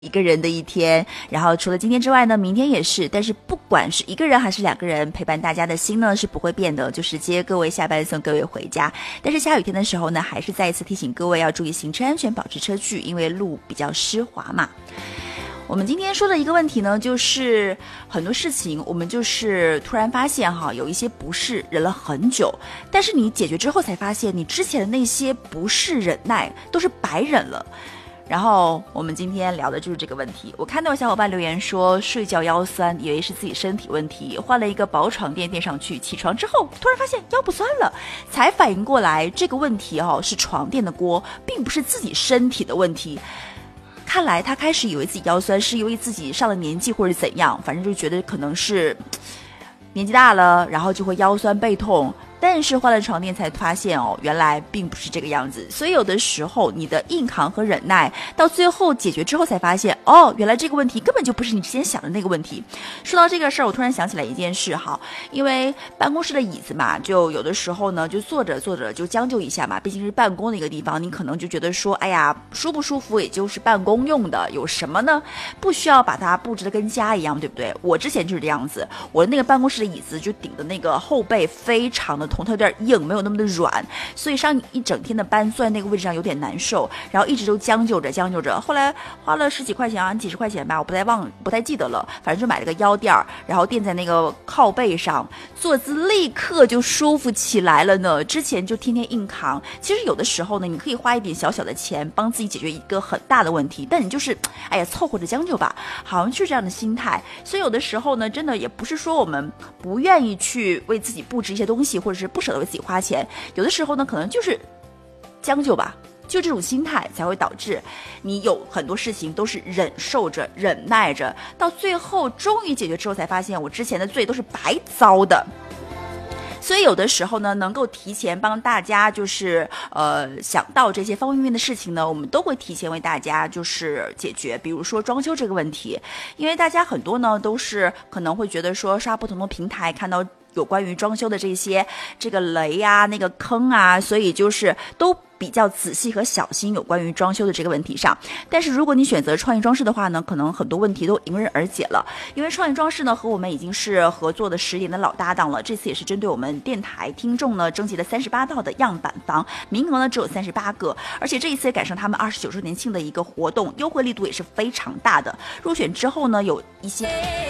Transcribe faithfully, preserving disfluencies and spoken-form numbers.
一个人的一天，然后除了今天之外呢，明天也是。但是不管是一个人还是两个人，陪伴大家的心呢是不会变的，就是接各位下班送各位回家。但是下雨天的时候呢，还是再一次提醒各位要注意行车安全，保持车距，因为路比较湿滑嘛。我们今天说的一个问题呢，就是很多事情我们就是突然发现哈，有一些不适忍了很久，但是你解决之后才发现，你之前的那些不适忍耐都是白忍了。然后我们今天聊的就是这个问题。我看到小伙伴留言说睡觉腰酸，以为是自己身体问题，换了一个薄床垫垫上去，起床之后突然发现腰不酸了，才反应过来这个问题哦是床垫的锅，并不是自己身体的问题。看来他开始以为自己腰酸是因为自己上了年纪或者怎样，反正就觉得可能是年纪大了，然后就会腰酸背痛。但是换了床垫才发现哦，原来并不是这个样子。所以有的时候你的硬扛和忍耐到最后解决之后才发现，哦，原来这个问题根本就不是你之前想的那个问题。说到这个事儿，我突然想起来一件事哈，因为办公室的椅子嘛，就有的时候呢就坐着坐着就将就一下嘛，毕竟是办公的一个地方，你可能就觉得说，哎呀，舒不舒服也就是办公用的，有什么呢？不需要把它布置的跟家一样，对不对？我之前就是这样子，我的那个办公室的椅子就顶的那个后背非常的痛，它有点硬，没有那么的软，所以上一整天的班坐在那个位置上有点难受，然后一直都将就着将就着，后来花了十几块钱啊几十块钱吧，我不太忘不太记得了，反正就买了个腰垫，然后垫在那个靠背上，坐姿立刻就舒服起来了呢。之前就天天硬扛，其实有的时候呢，你可以花一点小小的钱帮自己解决一个很大的问题，但你就是哎呀凑合着将就吧，好像是这样的心态。所以有的时候呢，真的也不是说我们不愿意去为自己布置一些东西，或者是不舍得为自己花钱，有的时候呢可能就是将就吧，就这种心态才会导致你有很多事情都是忍受着忍耐着，到最后终于解决之后才发现我之前的罪都是白遭的。所以有的时候呢，能够提前帮大家就是呃想到这些方方面面的事情呢，我们都会提前为大家就是解决。比如说装修这个问题，因为大家很多呢都是可能会觉得说刷不同的平台看到有关于装修的这些这个雷啊那个坑啊，所以就是都比较仔细和小心有关于装修的这个问题上。但是如果你选择创意装饰的话呢，可能很多问题都迎刃而解了。因为创意装饰呢和我们已经是合作的十年的老搭档了，这次也是针对我们电台听众呢征集了三十八套的样板房，名额呢只有三十八个，而且这一次也赶上他们二十九周年庆的一个活动，优惠力度也是非常大的。入选之后呢，有一些